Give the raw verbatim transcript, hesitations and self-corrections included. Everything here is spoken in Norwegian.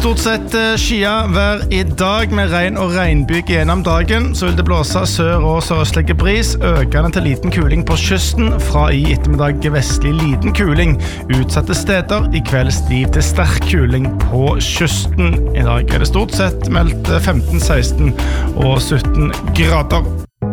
Stort sett skia vær I dag med regn og regnbyg gjennom dagen. Så vil det blåse sør- og sørøstlige bris, økende til liten kuling på kysten. Fra I ettermiddag vestlig liten kuling. Utsatte steder I kveld stiv til sterk kuling på kysten. I dag er det stort sett meldt femten, seksten og sytten grader.